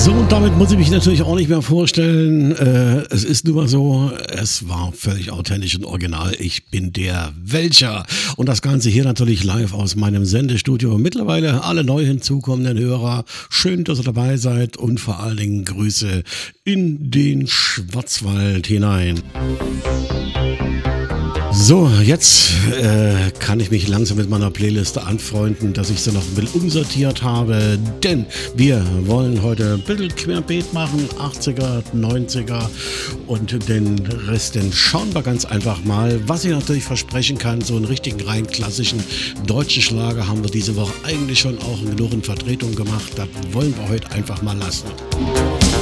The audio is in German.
So, und damit muss ich mich natürlich auch nicht mehr vorstellen. Es ist nun mal so, es war völlig authentisch und original. Ich bin der Welcher. Und das Ganze hier natürlich live aus meinem Sendestudio. Mittlerweile alle neu hinzukommenden Hörer. Schön, dass ihr dabei seid und vor allen Dingen Grüße in den Schwarzwald hinein. So, jetzt kann ich mich langsam mit meiner Playliste anfreunden, dass ich sie noch ein bisschen umsortiert habe, denn wir wollen heute ein bisschen querbeet machen, 80er, 90er und den Rest, den schauen wir ganz einfach mal. Was ich natürlich versprechen kann, so einen richtigen rein klassischen deutschen Schlager haben wir diese Woche eigentlich schon auch genug in Vertretung gemacht, das wollen wir heute einfach mal lassen.